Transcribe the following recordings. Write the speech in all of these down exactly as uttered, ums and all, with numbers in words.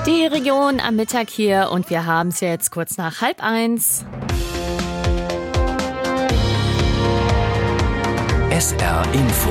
Die Region am Mittag hier und wir haben es jetzt kurz nach halb eins. S R Info.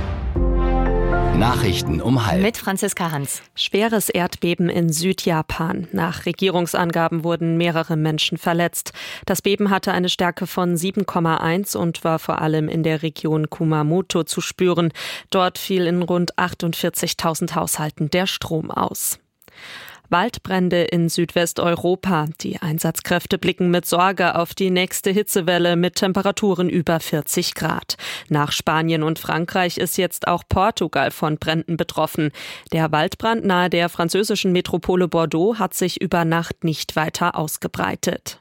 Nachrichten um halb. Mit Franziska Hans. Schweres Erdbeben in Südjapan. Nach Regierungsangaben wurden mehrere Menschen verletzt. Das Beben hatte eine Stärke von sieben Komma eins und war vor allem in der Region Kumamoto zu spüren. Dort fiel in rund achtundvierzigtausend Haushalten der Strom aus. Waldbrände in Südwesteuropa. Die Einsatzkräfte blicken mit Sorge auf die nächste Hitzewelle mit Temperaturen über vierzig Grad. Nach Spanien und Frankreich ist jetzt auch Portugal von Bränden betroffen. Der Waldbrand nahe der französischen Metropole Bordeaux hat sich über Nacht nicht weiter ausgebreitet.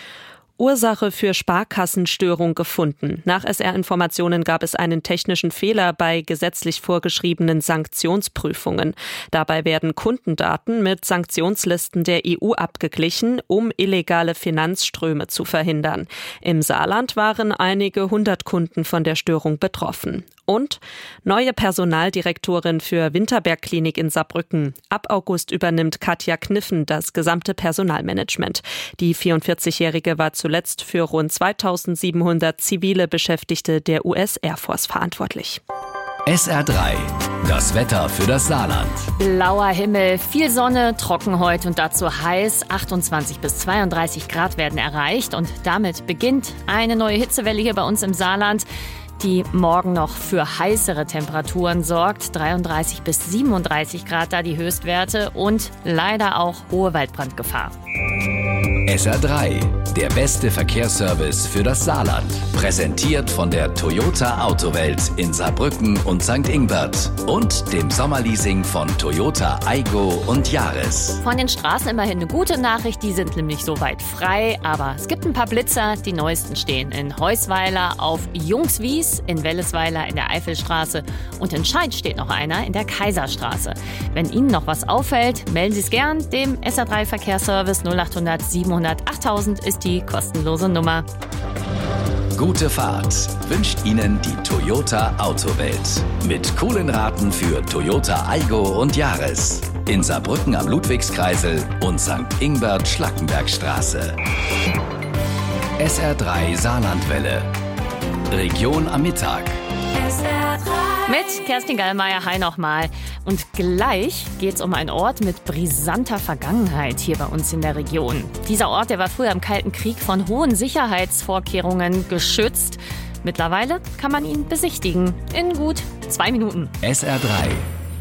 Ursache für Sparkassenstörung gefunden. Nach S R-Informationen gab es einen technischen Fehler bei gesetzlich vorgeschriebenen Sanktionsprüfungen. Dabei werden Kundendaten mit Sanktionslisten der E U abgeglichen, um illegale Finanzströme zu verhindern. Im Saarland waren einige hundert Kunden von der Störung betroffen. Und neue Personaldirektorin für Winterberg-Klinik in Saarbrücken. Ab August übernimmt Katja Kniffen das gesamte Personalmanagement. Die vierundvierzigjährige war zuletzt für rund zweitausendsiebenhundert zivile Beschäftigte der U S Air Force verantwortlich. S R drei. Das Wetter für das Saarland. Blauer Himmel, viel Sonne, trocken heute und dazu heiß. achtundzwanzig bis zweiunddreißig Grad werden erreicht und damit beginnt eine neue Hitzewelle hier bei uns im Saarland, die morgen noch für heißere Temperaturen sorgt. dreiunddreißig bis siebenunddreißig Grad da die Höchstwerte und leider auch hohe Waldbrandgefahr. S R drei, der beste Verkehrsservice für das Saarland. Präsentiert von der Toyota Autowelt in Saarbrücken und Sankt Ingbert und dem Sommerleasing von Toyota Aygo und Yaris. Von den Straßen immerhin eine gute Nachricht, die sind nämlich soweit frei, aber es gibt ein paar Blitzer. Die neuesten stehen in Heusweiler auf Jungswies, in Wellesweiler in der Eifelstraße und in Scheid steht noch einer in der Kaiserstraße. Wenn Ihnen noch was auffällt, melden Sie es gern dem S R drei Verkehrsservice null achthundert siebenhundert achttausend ist die kostenlose Nummer. Gute Fahrt wünscht Ihnen die Toyota Autowelt. Mit coolen Raten für Toyota Aygo und Yaris. In Saarbrücken am Ludwigskreisel und Sankt Ingbert-Schlackenbergstraße. S R drei Saarlandwelle. Region am Mittag. S R drei. Mit Kerstin Gallmeier, hi nochmal. Und gleich geht's um einen Ort mit brisanter Vergangenheit hier bei uns in der Region. Dieser Ort, der war früher im Kalten Krieg von hohen Sicherheitsvorkehrungen geschützt. Mittlerweile kann man ihn besichtigen. In gut zwei Minuten. S R drei.